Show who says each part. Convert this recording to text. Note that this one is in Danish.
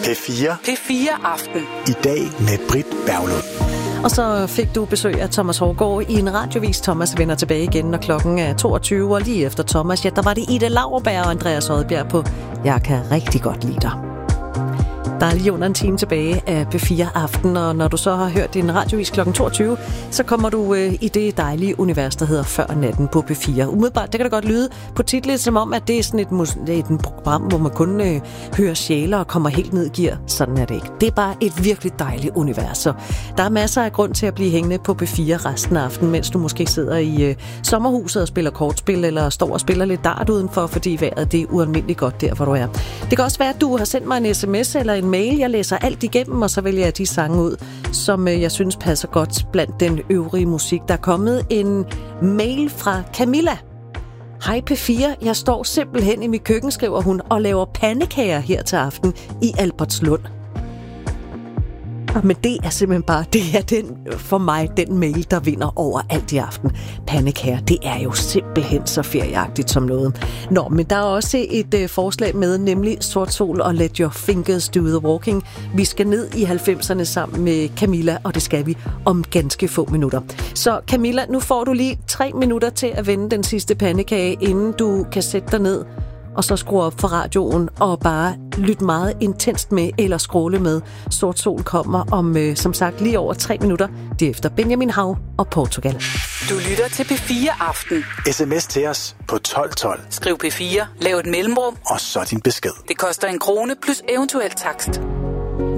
Speaker 1: P4.
Speaker 2: P4 Aften.
Speaker 1: I dag med Britt Berglund.
Speaker 3: Og så fik du besøg af Thomas Hårgaard i en radiovis. Thomas vender tilbage igen, når klokken er 22, og lige efter Thomas, ja, der var det Ida Lauerberg og Andreas Odbjerg på Jeg kan rigtig godt lide dig. Der er lige under en time tilbage af P4 Aften, og når du så har hørt din radiovis kl. 22, så kommer du i det dejlige univers, der hedder Før natten på P4. Umiddelbart, det kan da godt lyde på titlet, som om, at det er sådan et program, hvor man kun hører sjæler og kommer helt ned i gear. Sådan er det ikke. Det er bare et virkelig dejligt univers, så der er masser af grund til at blive hængende på P4 resten af aftenen, mens du måske sidder i sommerhuset og spiller kortspil, eller står og spiller lidt dart udenfor, fordi vejret det er ualmindeligt godt der, hvor du er. Det kan også være, at du har sendt mig en sms eller en mail. Jeg læser alt igennem, og så vælger jeg de sange ud, som jeg synes passer godt blandt den øvrige musik. Der er kommet en mail fra Camilla. Hej P4, jeg står simpelthen i mit køkken, skriver hun, og laver pandekager her til aften i Albertslund. Men det er simpelthen bare, det er for mig den mail, der vinder over alt i aften. Pandekager, det er jo simpelthen så ferieagtigt som noget. Nå, men der er også et forslag med, nemlig Sort Sol og Let Your Fingers Do The Walking. Vi skal ned i 90'erne sammen med Camilla, og det skal vi om ganske få minutter. Så Camilla, nu får du lige 3 minutter til at vende den sidste pandekage, inden du kan sætte dig ned og så skrue op for radioen og bare lytte meget intenst med eller scrolle med. Sort Sol kommer om, som sagt, lige over 3 minutter. Det er efter Benjamin Hav og Portugal.
Speaker 2: Du lytter til P4 Aften.
Speaker 1: SMS til os på 1212.
Speaker 2: Skriv P4, lav et mellemrum,
Speaker 1: og så din besked.
Speaker 2: Det koster 1 krone plus eventuel takst.